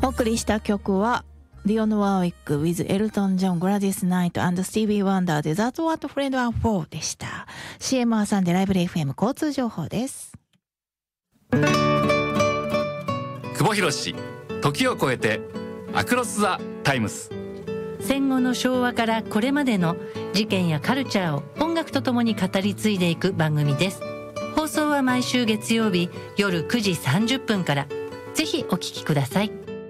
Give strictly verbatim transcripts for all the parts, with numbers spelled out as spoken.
お送りした曲はディオン・ワーウィック with エルトン・ジョン、グラディス・ナイト and スティービー・ワンダーで That's What Friends Are For でした。 シーエム 挟んでライブレ エフエム 交通情報です。 久保宏史、時を超えてアクロス・ザ・タイムス。 戦後の昭和からこれまでの事件やカルチャーを音楽とともに語り継いでいく番組です。放送は毎週月曜日夜くじさんじゅっぷんから。ぜひお聞きください。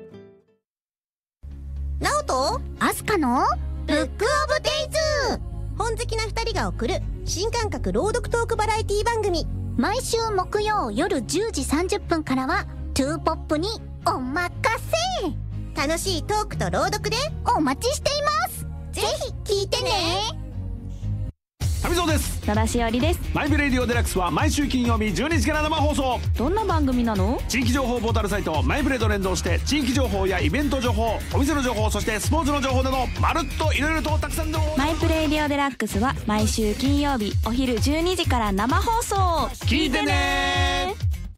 ナオとアスカのブックオブデイズ。本好きなふたりが送る新感覚朗読トークバラエティ番組。 毎週木曜夜じゅうじさんじゅっぷんからはトゥーポップにおまかせ。 楽しいトークと朗読でお待ちしています。 ぜひ聞いてね。 旅蔵です。 奈良しおりです。 マイブレディオデラックスは毎週金曜日じゅうにじから生放送。 どんな番組なの？ 地域情報ポータルサイトマイブレと連動して地域情報やイベント情報、お店の情報、そしてスポーツの情報などまるっといろいろとたくさんのマイプレディオデラックスは毎週金曜日お昼じゅうにじから生放送。 聞いてね。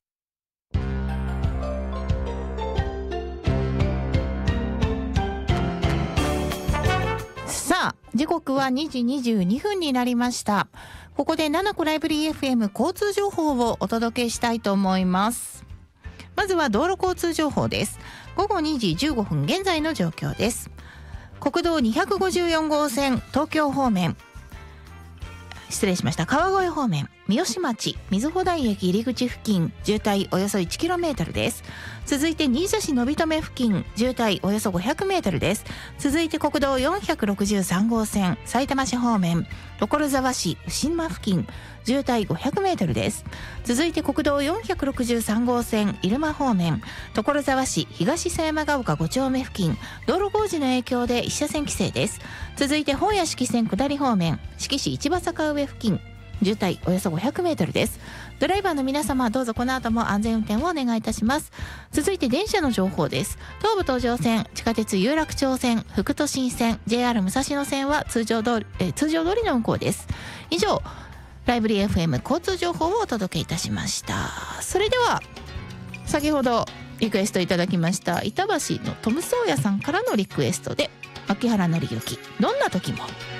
さあ時刻はにじにじゅうにふんになりました。ここでななこライブリー エフエム 交通情報をお届けしたいと思います。まずは道路交通情報です。ごごにじじゅうごふん現在の状況です。国道にひゃくごじゅうよん号線東京方面、失礼しました、川越方面三芳町瑞穂台駅入り口付近渋滞およそ いちキロメートル です。続いて新座市のびとめ付近渋滞およそ ごひゃくメートル です。続いて国道よんひゃくろくじゅうさん号線埼玉市方面所沢市牛間付近渋滞 ごひゃくメートル です。続いて国道よんひゃくろくじゅうさん号線入間方面所沢市東狭山ヶ丘ご丁目付近道路工事の影響でいち車線規制です。続いて本屋敷線下り方面志木市市場坂上付近渋滞およそ ごひゃくメートル です。ドライバーの皆様どうぞこの後も安全運転をお願いいたします。続いて電車の情報です。東武東上線、地下鉄有楽町線、副都心線、 ジェイアール 武蔵野線は通常通り、え通常通りの運行です。以上ライブリー エフエム 交通情報をお届けいたしました。それでは先ほどリクエストいただきました板橋のトムソーヤさんからのリクエストで牧原紀之どんな時も。